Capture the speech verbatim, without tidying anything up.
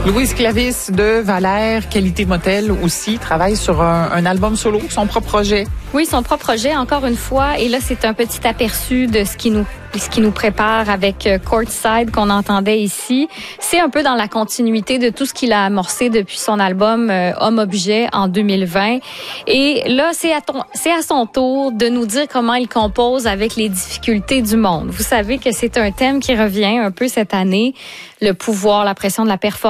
Louise Clavis de Valère, Qualité Motel aussi, travaille sur un, un album solo, son propre projet. Oui, son propre projet, encore une fois. Et là, c'est un petit aperçu de ce qui nous ce qui nous prépare avec Courtside qu'on entendait ici. C'est un peu dans la continuité de tout ce qu'il a amorcé depuis son album euh, Homme-Objet en deux mille vingt. Et là, c'est à, ton, c'est à son tour de nous dire comment il compose avec les difficultés du monde. Vous savez que c'est un thème qui revient un peu cette année, le pouvoir, la pression de la performance.